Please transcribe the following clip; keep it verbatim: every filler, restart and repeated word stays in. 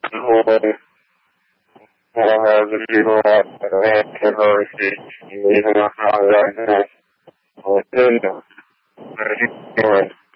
Holy, all the people out there, mercy, even if I'm right now. Oh, goodness. What are you doing?